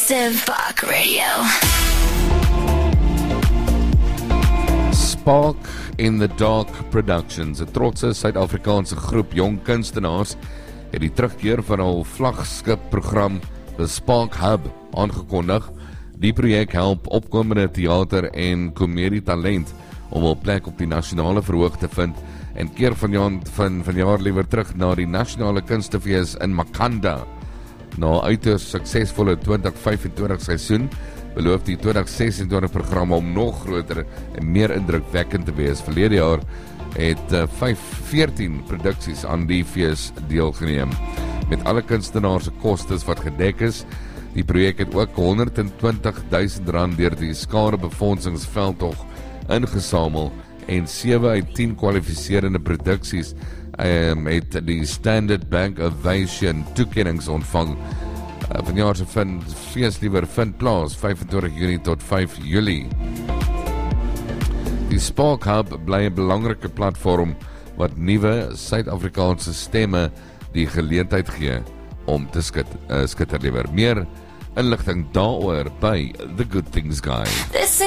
Spark Radio. Spark in the Dark Productions, 'n trotse Suid-Afrikaanse groep jong kunstenaars, het die terugkeer van hul vlagskipprogram The Spark Hub aangekondig. Die projek help opkomende theater- en komedietalent om 'n plek op die nasionale verhoog te vind en keer vanjaar liewer terug na die nasionale kunstefees in Makhanda. Na uiters suksesvolle 2025 seisoen beloof die 2026 program om nog groter en meer indrukwekkend te wees. Verlede jaar het 14 produksies aan die fees deelgeneem, met alle kunstenaars se kostes wat gedek is. Die projek het ook R120,000 deur die skadebefondsingsveldtog ingesamel en 7 uit 10 kwalifiserende produksies het die Standard Bank Ovation toekennings ontvang. Vanjaar se fees liewer vind plaas 25 Junie tot 5 Julie. Die Spark Hub bly 'n belangrike platform wat nuwe Suid-Afrikaanse stemme die geleentheid gee om te skitter liewer. Meer inligting daaroor by The Good Things Guy.